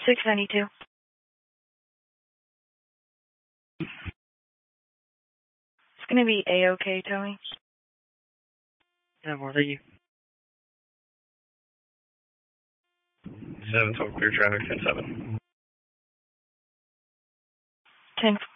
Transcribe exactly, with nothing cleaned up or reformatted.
six ninety-two. It's going to be A-OK, Tony. Yeah, more thank you. seven twelve, clear traffic, ten seven. ten